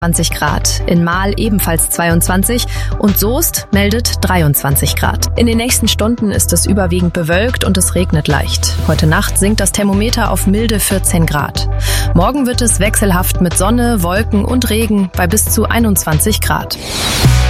20 Grad, in Marl ebenfalls 22 und Soest meldet 23 Grad. In den nächsten Stunden ist es überwiegend bewölkt und es regnet leicht. Heute Nacht sinkt das Thermometer auf milde 14 Grad. Morgen wird es wechselhaft mit Sonne, Wolken und Regen bei bis zu 21 Grad.